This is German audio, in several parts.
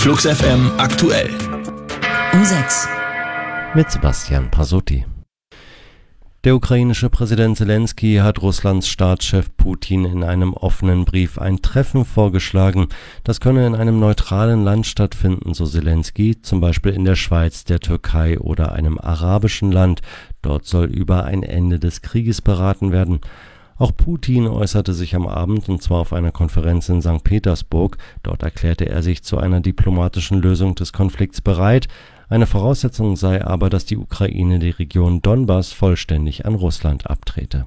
Flux FM aktuell. Um 6. Mit Sebastian Pasotti. Der ukrainische Präsident Zelensky hat Russlands Staatschef Putin in einem offenen Brief ein Treffen vorgeschlagen. Das könne in einem neutralen Land stattfinden, so Zelensky, zum Beispiel in der Schweiz, der Türkei oder einem arabischen Land. Dort soll über ein Ende des Krieges beraten werden. Auch Putin äußerte sich am Abend, und zwar auf einer Konferenz in St. Petersburg. Dort erklärte er sich zu einer diplomatischen Lösung des Konflikts bereit. Eine Voraussetzung sei aber, dass die Ukraine die Region Donbass vollständig an Russland abtrete.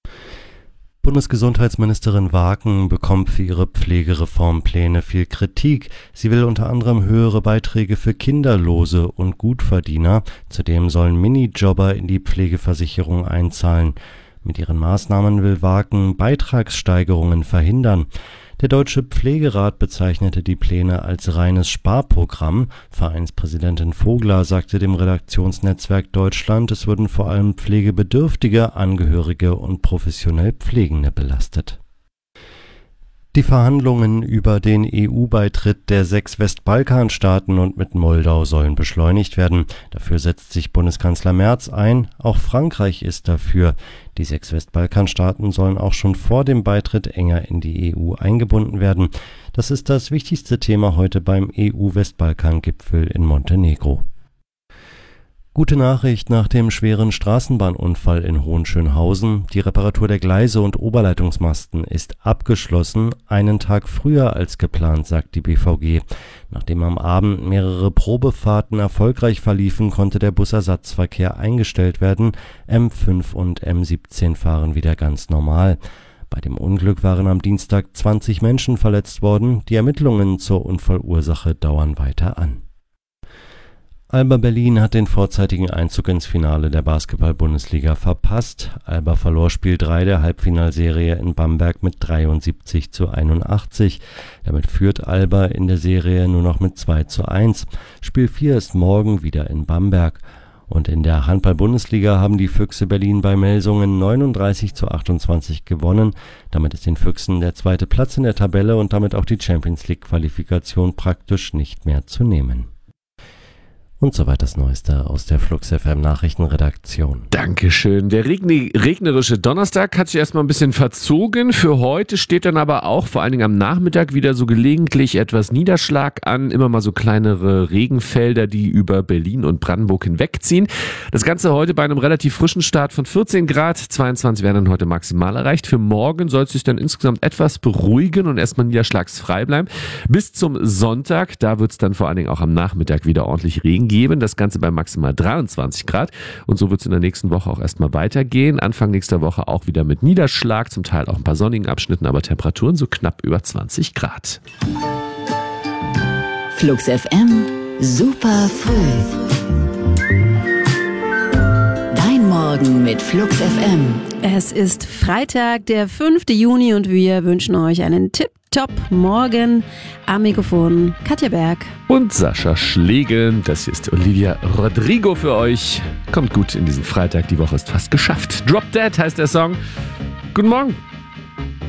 Bundesgesundheitsministerin Waken bekommt für ihre Pflegereformpläne viel Kritik. Sie will unter anderem höhere Beiträge für Kinderlose und Gutverdiener. Zudem sollen Minijobber in die Pflegeversicherung einzahlen. Mit ihren Maßnahmen will Waken Beitragssteigerungen verhindern. Der Deutsche Pflegerat bezeichnete die Pläne als reines Sparprogramm. Vereinspräsidentin Vogler sagte dem Redaktionsnetzwerk Deutschland, es würden vor allem pflegebedürftige, Angehörige und professionell Pflegende belastet. Die Verhandlungen über den EU-Beitritt der 6 Westbalkanstaaten und mit Moldau sollen beschleunigt werden. Dafür setzt sich Bundeskanzler Merz ein. Auch Frankreich ist dafür. Die 6 Westbalkanstaaten sollen auch schon vor dem Beitritt enger in die EU eingebunden werden. Das ist das wichtigste Thema heute beim EU-Westbalkan-Gipfel in Montenegro. Gute Nachricht nach dem schweren Straßenbahnunfall in Hohenschönhausen. Die Reparatur der Gleise und Oberleitungsmasten ist abgeschlossen, einen Tag früher als geplant, sagt die BVG. Nachdem am Abend mehrere Probefahrten erfolgreich verliefen, konnte der Busersatzverkehr eingestellt werden. M5 und M17 fahren wieder ganz normal. Bei dem Unglück waren am Dienstag 20 Menschen verletzt worden. Die Ermittlungen zur Unfallursache dauern weiter an. Alba Berlin hat den vorzeitigen Einzug ins Finale der Basketball-Bundesliga verpasst. Alba verlor Spiel 3 der Halbfinalserie in Bamberg mit 73:81. Damit führt Alba in der Serie nur noch mit 2:1. Spiel 4 ist morgen wieder in Bamberg. Und in der Handball-Bundesliga haben die Füchse Berlin bei Melsungen 39:28 gewonnen. Damit ist den Füchsen der zweite Platz in der Tabelle und damit auch die Champions-League-Qualifikation praktisch nicht mehr zu nehmen. Und soweit das Neueste aus der Flux FM Nachrichtenredaktion. Dankeschön. Der regnerische Donnerstag hat sich erstmal ein bisschen verzogen. Für heute steht dann aber auch vor allen Dingen am Nachmittag wieder so gelegentlich etwas Niederschlag an. Immer mal so kleinere Regenfelder, die über Berlin und Brandenburg hinwegziehen. Das Ganze heute bei einem relativ frischen Start von 14 Grad. 22 werden dann heute maximal erreicht. Für morgen soll es sich dann insgesamt etwas beruhigen und erstmal niederschlagsfrei bleiben. Bis zum Sonntag, da wird es dann vor allen Dingen auch am Nachmittag wieder ordentlich Regen geben. Das Ganze bei maximal 23 Grad. Und so wird es in der nächsten Woche auch erstmal weitergehen. Anfang nächster Woche auch wieder mit Niederschlag, zum Teil auch ein paar sonnigen Abschnitten, aber Temperaturen so knapp über 20 Grad. Flux FM, super früh. Dein Morgen mit Flux FM. Es ist Freitag, der 5. Juni und wir wünschen euch einen Tip-Top-Morgen. Am Mikrofon Katja Berg und Sascha Schlegel. Das hier ist Olivia Rodrigo für euch. Kommt gut in diesen Freitag, die Woche ist fast geschafft. Drop Dead heißt der Song. Guten Morgen.